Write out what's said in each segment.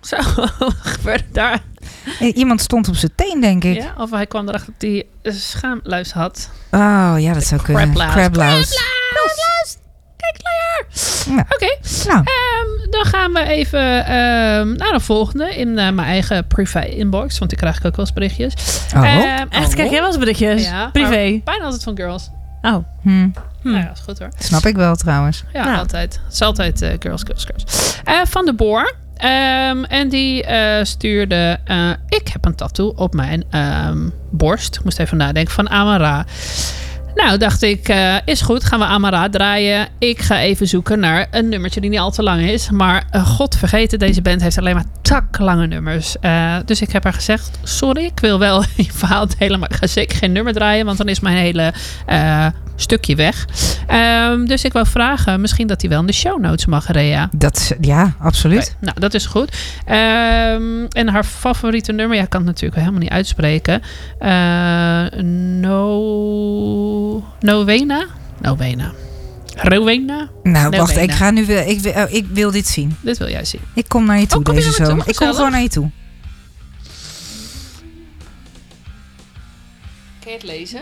Zo, wat gebeurde daar? Iemand stond op zijn teen, denk ik. Ja, of hij kwam erachter dat hij een schaamluis had. Oh, ja, dat zou kunnen. Crabluis. Kijk, klaar. Ja. Oké. Nou. Dan gaan we even naar de volgende in mijn eigen privé inbox. Want ik krijg ook wel eens berichtjes. Echt, krijg jij wel eens berichtjes? Ja, Privé? Bijna altijd van girls. Oh. Nou ja, dat is goed hoor. Snap ik wel trouwens. Ja, Nou. altijd. Het is altijd girls. Van de Boer. En die stuurde... ik heb een tattoo op mijn borst. Ik moest even nadenken. Van Amara. Nou, dacht ik, is goed. Gaan we Amara draaien. Ik ga even zoeken naar een nummertje die niet al te lang is. Maar god vergeten, deze band heeft alleen maar taklange nummers. Dus ik heb haar gezegd, sorry, ik wil wel je verhaal delen. Maar ik ga zeker geen nummer draaien. Want dan is mijn hele stukje weg. Dus ik wou vragen, misschien dat hij wel in de show notes mag, Rea. Ja, absoluut. Okay, nou, dat is goed. En haar favoriete nummer, ik kan het natuurlijk helemaal niet uitspreken. Rowena? Nou, wacht, ik ga nu weer. Ik wil dit zien. Dit wil jij zien. Ik kom naar je toe kom je deze naar me zomer. toe? Ik kom gewoon naar je toe. Kan je het lezen?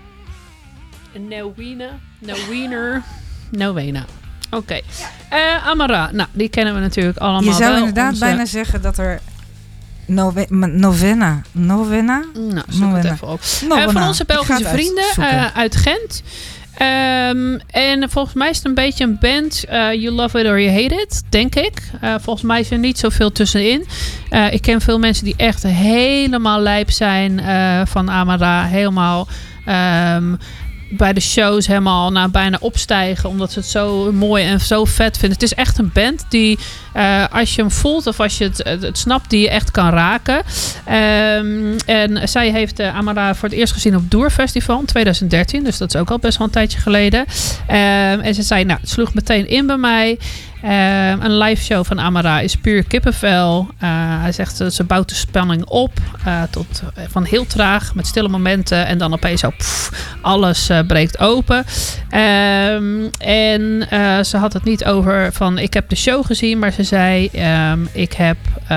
Novena. Oké. Amara. Nou, die kennen we natuurlijk allemaal. Je zou wel. inderdaad bijna zeggen dat er Novena. Nou, zoek het even op. Van onze Belgische vrienden uit Gent. En volgens mij is het een beetje een band. You love it or you hate it, denk ik. Volgens mij is er niet zoveel tussenin. Ik ken veel mensen die echt helemaal lijp zijn van Amara. Helemaal bij de shows helemaal bijna opstijgen. Omdat ze het zo mooi en zo vet vinden. Het is echt een band die, als je hem voelt of als je het snapt, die je echt kan raken. En zij heeft Amara voor het eerst gezien op Doer Festival in 2013. Dus dat is ook al best wel een tijdje geleden. En ze zei, nou, het sloeg meteen in bij mij. Een live show van Amara is puur kippenvel. Hij zegt, ze bouwt de spanning op tot van heel traag met stille momenten en dan opeens zo alles breekt open. En ze had het niet over van ik heb de show gezien, maar ze zei ik heb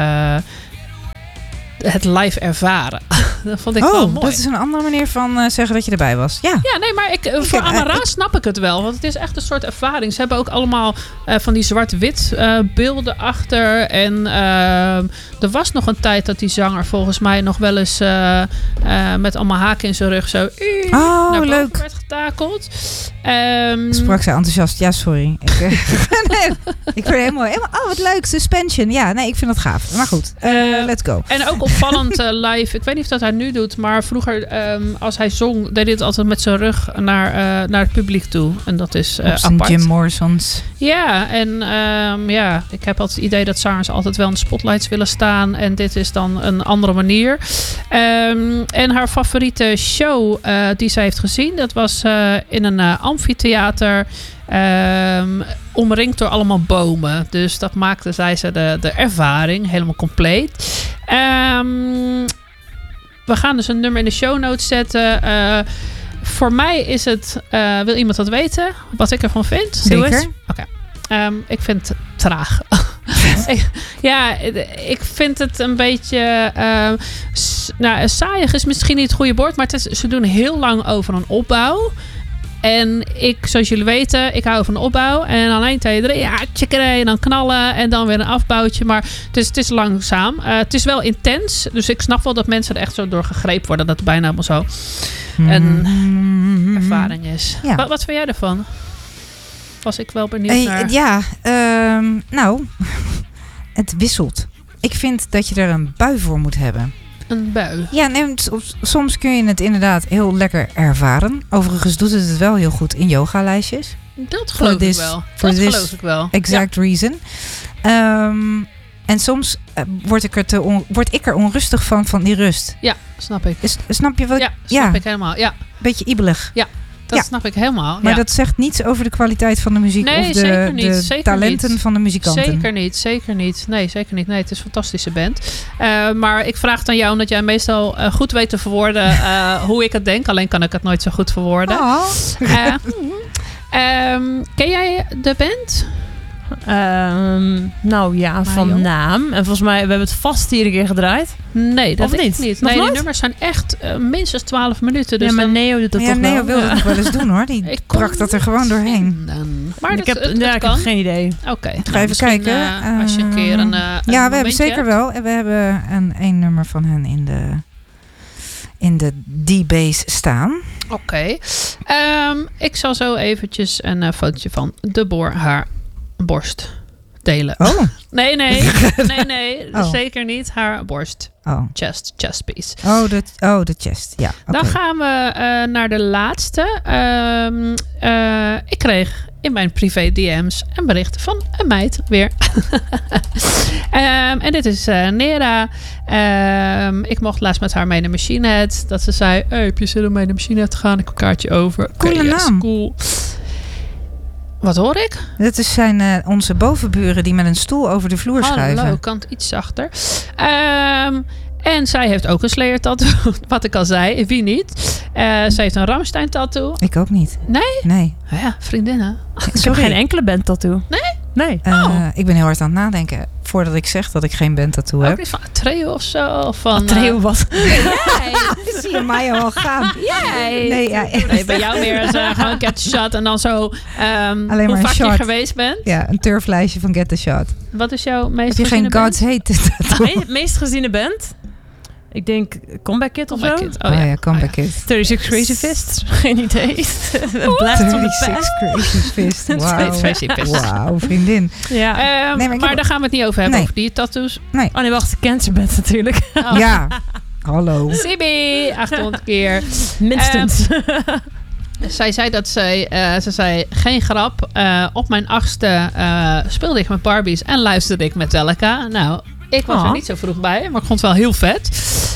het live ervaren. Dat vond ik wel mooi. Dat is een andere manier van zeggen dat je erbij was. Ja, nee, maar voor Amara snap ik het wel. Want het is echt een soort ervaring. Ze hebben ook allemaal van die zwart-wit beelden achter. En er was nog een tijd dat die zanger volgens mij nog wel eens met allemaal haken in zijn rug zo naar boven leuk. werd getakeld. Sprak zij enthousiast? Ja, sorry. Ik ben helemaal... Oh, wat leuk. Suspension. Ja, nee, ik vind dat gaaf. Maar goed, let's go. En ook opvallend live. Ik weet niet of dat hij nu doet. Maar vroeger, als hij zong, deed hij het altijd met zijn rug naar het publiek toe. En dat is apart. Jim Morrison's. Ja, en ik heb altijd het idee dat zangers altijd wel in de spotlights willen staan. En dit is dan een andere manier. En haar favoriete show die zij heeft gezien, dat was in een amfitheater. Omringd door allemaal bomen. Dus dat maakte, zei ze, de ervaring helemaal compleet. We gaan dus een nummer in de show notes zetten. Voor mij is het... wil iemand dat weten? Wat ik ervan vind? Zeker. Oké. Ik vind het traag. Ik vind het een beetje... saaiig is misschien niet het goede woord. Maar ze doen heel lang over een opbouw. En zoals jullie weten, ik hou van de opbouw. En dan 1, 2, 3, en dan knallen. En dan weer een afbouwtje. Maar het is langzaam. Het is wel intens. Dus ik snap wel dat mensen er echt zo door gegrepen worden. Dat het bijna allemaal zo een ervaring is. Ja. Wat vind jij ervan? Was ik wel benieuwd naar. Nou, het wisselt. Ik vind dat je er een bui voor moet hebben. Een bui? Ja, nee, soms kun je het inderdaad heel lekker ervaren. Overigens doet het wel heel goed in yogalijstjes. Dat geloof ik wel. Dat geloof ik wel. Exact reason. En soms word ik er onrustig van die rust. Ja, snap ik. Snap je wat? Ja, snap ik helemaal. Ja. Beetje ibelig. Ja. Dat snap ik helemaal. Maar dat zegt niets over de kwaliteit van de muziek of de talenten van de muzikanten. Zeker niet. Nee, zeker niet. Nee, het is een fantastische band. Maar ik vraag het aan jou, omdat jij meestal goed weet te verwoorden hoe ik het denk. Alleen kan ik het nooit zo goed verwoorden. Ken jij de band? van naam. En volgens mij, we hebben het vast hier een keer gedraaid. Nee, dat denk ik niet. Nee, die nummers zijn echt minstens 12 minuten. Dus maar Neo doet dat toch wel. Neo wil het nog wel eens doen, hoor. Die brak dat er gewoon doorheen. Maar ik heb geen idee. Oké. Ga even kijken. Als je een keer een we hebben zeker wel. We hebben een nummer van hen in de D-Base staan. Oké. Ik zal zo eventjes een fotootje van de haar borst delen. Oh. Nee. Zeker niet haar borst. Oh. Chest piece. De chest. Ja. Okay. Dan gaan we naar de laatste. Ik kreeg in mijn privé DM's een bericht van een meid weer. En dit is Nera. Ik mocht laatst met haar mee naar Machine Head. Dat ze zei, heb je zin om mee naar Machine Head te gaan? Ik heb een kaartje over. Coole naam. Cool. Wat hoor ik? Dat zijn onze bovenburen die met een stoel over de vloer schuiven. Hallo, kan het iets zachter. En zij heeft ook een Slayer tattoo. Wat ik al zei. Wie niet? Zij heeft een Rammstein tattoo. Ik ook niet. Nee? Ja, vriendinnen. Ik heb geen enkele band tattoo. Nee? Ik ben heel hard aan het nadenken. Voordat ik zeg dat ik geen band tattoo heb. Ook niet van Atreo of zo? Of van Atreo wat? Zie je mij al gaan? Jij? Nee, bij jou weer gewoon Get the Shot en dan zo alleen hoe maar vaak shot. Je geweest bent. Ja, een turflijstje van Get the Shot. Wat is jouw meest Heb je geen God's Hate tattoo? Meest geziene band? Ik denk Comeback Kid of zo. Comeback Kid. 36 Crazy Fists. Geen idee. Blast from the 36 Crazy Fists. Wauw, vriendin. Ja. Maar daar gaan we het niet over hebben, over die tattoos. Nee. Oh nee, wacht. Cancerband natuurlijk. Oh. Ja. Hallo. Sibi, 800 keer. Minstens. Zij zei dat ze zei, geen grap. Op mijn 8e speelde ik met Barbies en luisterde ik Metallica. Nou, ik was er niet zo vroeg bij, maar ik vond het wel heel vet.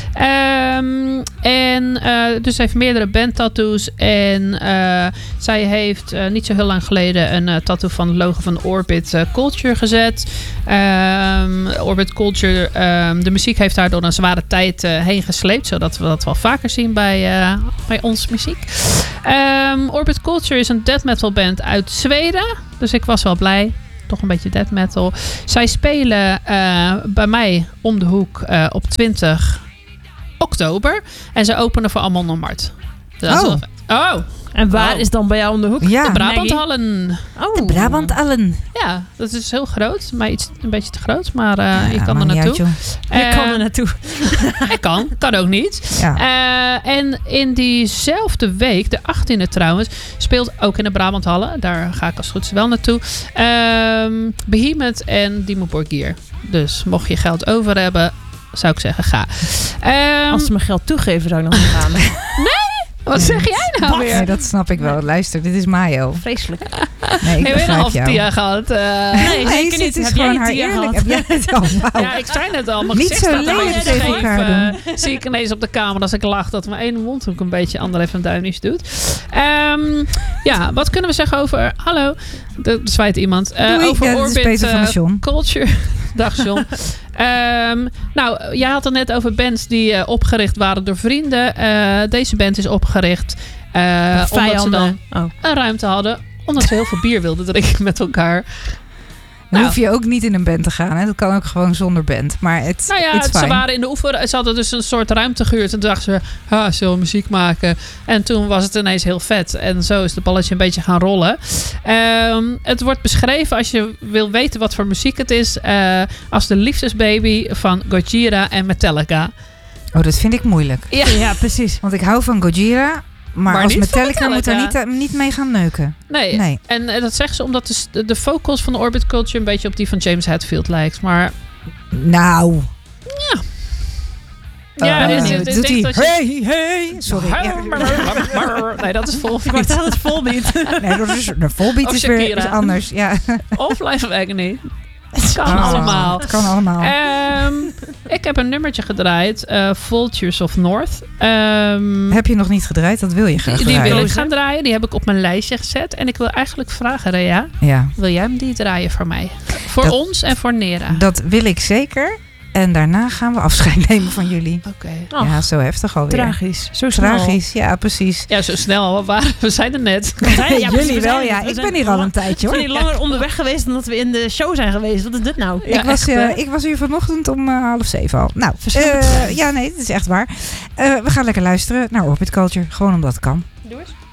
Dus ze heeft meerdere bandtattoos. En zij heeft niet zo heel lang geleden een tattoo van het logo van Orbit Culture gezet. Orbit Culture, de muziek heeft haar door een zware tijd heen gesleept. Zodat we dat wel vaker zien bij ons muziek. Orbit Culture is een death metal band uit Zweden. Dus ik was wel blij. Toch een beetje death metal. Zij spelen bij mij om de hoek op 20 oktober. En ze openen voor Amon Mart. En waar is dan bij jou om de hoek? Ja. De Brabanthallen. De Brabanthallen. Ja, dat is heel groot. Maar een beetje te groot. Maar je kan er naartoe. Je kan er naartoe. Ik kan ook niet. Ja. En in diezelfde week, de 18e trouwens, speelt ook in de Brabanthallen. Daar ga ik als het goed is wel naartoe. Behemoth en Dimmu Borgir. Dus mocht je geld over hebben, zou ik zeggen, ga. Als ze me geld toegeven, zou ik nog niet gaan. Nee? Wat zeg jij nou weer? Nee, dat snap ik wel. Luister, dit is Mayo. Vreselijk. Nee, ik begrijp jou. Heb je een half Tia gehad? Nee, zeker niet. Het is gewoon haar eerlijk. Heb jij het al? Wow. Ja, ik zei net al. Maar niet zo lelijk tegen elkaar doen. Zie ik ineens op de kamer als ik lach dat mijn ene mondhoek een beetje ander even een duimjes doet. Wat kunnen we zeggen over... Hallo, er zwaait iemand. Over Orbit Culture. Dag John. Jij had het net over bands die opgericht waren door vrienden. Deze band is opgericht omdat ze dan een ruimte hadden. Omdat ze heel veel bier wilden drinken met elkaar. Dan hoef je ook niet in een band te gaan. Hè? Dat kan ook gewoon zonder band. Maar ze waren in de oever. Ze hadden dus een soort ruimte gehuurd. En toen dachten ze, zullen we muziek maken? En toen was het ineens heel vet. En zo is het balletje een beetje gaan rollen. Het wordt beschreven, als je wil weten wat voor muziek het is, als de liefdesbaby van Gojira en Metallica. Oh, dat vind ik moeilijk. Ja, precies. Want ik hou van Gojira. Maar als Metallica moet er niet mee gaan neuken. Nee. En dat zeggen ze omdat de vocals van de Orbit Culture een beetje op die van James Hetfield lijkt. Maar... Nou... Ja, doet hij... Hey! Sorry. Nee, dat is Volbeat. Ik dacht dat het Volbeat. Nee, dat is de Volbeat is weer is anders. Ja. Of Life of Agony. Het kan allemaal. Het kan allemaal. Ik heb een nummertje gedraaid. Vultures of North. Heb je nog niet gedraaid? Dat wil je graag draaien. Die wil ik gaan draaien. Die heb ik op mijn lijstje gezet. En ik wil eigenlijk vragen, Rea. Ja. Wil jij hem die draaien voor mij? Voor ons en voor Nera. Dat wil ik zeker. En daarna gaan we afscheid nemen van jullie. Oké. Ja, zo heftig alweer. Tragisch. Zo snel. Tragisch, ja, precies. Ja, zo snel. We zijn er net. Jullie wel, ja. Ik ben hier al een tijdje, hoor. We zijn hier langer onderweg geweest dan dat we in de show zijn geweest. Wat is dit nou? Ja, ik was hier vanochtend om 6:30 al. Nou, nee, het is echt waar. We gaan lekker luisteren naar Orbit Culture. Gewoon omdat het kan. Doe eens.